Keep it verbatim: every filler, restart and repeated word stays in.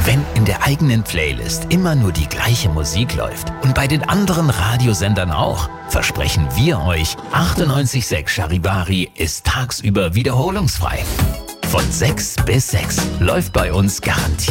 Wenn in der eigenen Playlist immer nur die gleiche Musik läuft und bei den anderen Radiosendern auch, versprechen wir euch, achtundneunzig Komma sechs Charivari ist tagsüber wiederholungsfrei. Von sechs bis sechs läuft bei uns garantiert